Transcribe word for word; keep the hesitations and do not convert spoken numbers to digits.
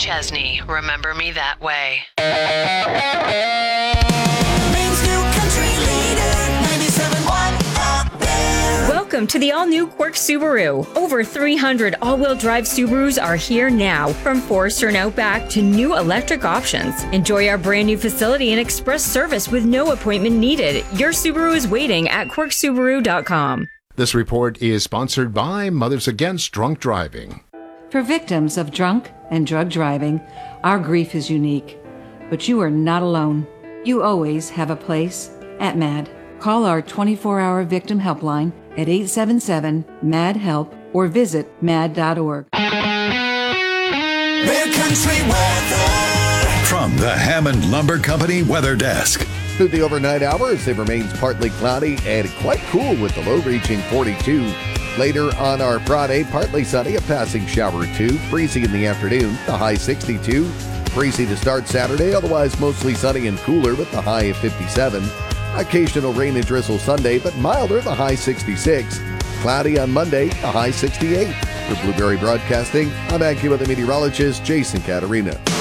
Chesney, Remember Me That Way. Maine's new country leader, ninety-seven point one The Bear. Welcome to the all-new Quirk Subaru. Over three hundred all-wheel drive Subarus are here now, from Forester and Outback to new electric options. Enjoy our brand new facility and express service with no appointment needed. Your Subaru is waiting at quirk subaru dot com. This report is sponsored by Mothers Against Drunk Driving. For victims of drunk and drug driving, our grief is unique. But you are not alone. You always have a place at MAD. Call our twenty-four hour victim helpline at eight seven seven, M A D, HELP or visit mad dot org. Bear Country weather. From the Hammond Lumber Company Weather Desk. Through the overnight hours, it remains partly cloudy and quite cool with the low reaching forty-two. Later on our Friday, partly sunny, a passing shower or two. Breezy in the afternoon, the high sixty-two. Breezy to start Saturday, otherwise mostly sunny and cooler with the high of fifty-seven. Occasional rain and drizzle Sunday, but milder, the high sixty-six. Cloudy on Monday, the high sixty-eight. For Blueberry Broadcasting, I'm AccuWeather meteorologist Jason Caterina.